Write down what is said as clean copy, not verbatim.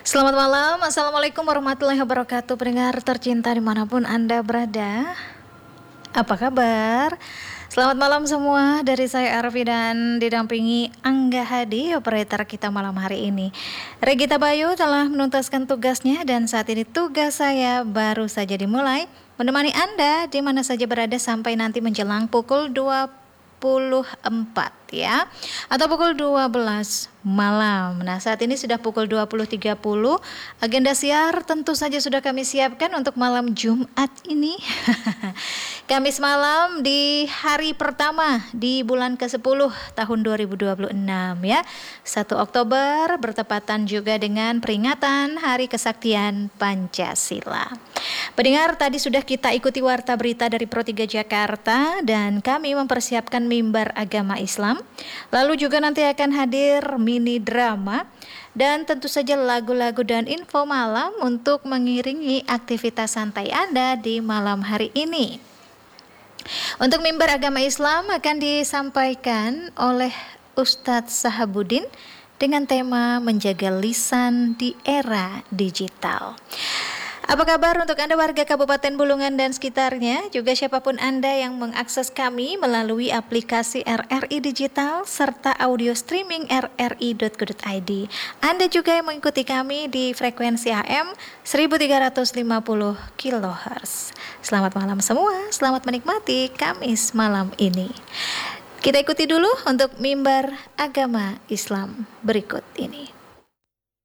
Selamat malam, Assalamualaikum warahmatullahi wabarakatuh. Pendengar tercinta dimanapun Anda berada, apa kabar? Selamat malam semua, dari saya Arfi dan didampingi Angga Hadi, operator kita malam hari ini. Regita Bayu telah menuntaskan tugasnya dan saat ini tugas saya baru saja dimulai, menemani Anda di mana saja berada sampai nanti menjelang pukul 24 ya, atau pukul 12 malam. Nah, saat ini sudah pukul 20.30. Agenda siar tentu saja sudah kami siapkan untuk malam Jumat ini. Kamis malam di hari pertama di bulan ke-10 tahun 2026 ya. 1 Oktober bertepatan juga dengan peringatan Hari Kesaktian Pancasila. Pendengar, tadi sudah kita ikuti warta berita dari Pro 3 Jakarta dan kami mempersiapkan mimbar agama Islam. Lalu juga nanti akan hadir mini drama dan tentu saja lagu-lagu dan info malam untuk mengiringi aktivitas santai Anda di malam hari ini. Untuk mimbar agama Islam akan disampaikan oleh Ustadz Sahabuddin dengan tema menjaga lisan di era digital. Apa kabar untuk Anda warga Kabupaten Bulungan dan sekitarnya, juga siapapun Anda yang mengakses kami melalui aplikasi RRI Digital serta audio streaming rri.co.id. Anda juga yang mengikuti kami di frekuensi AM 1350 kHz. Selamat malam semua, selamat menikmati Kamis malam ini. Kita ikuti dulu untuk mimbar agama Islam berikut ini.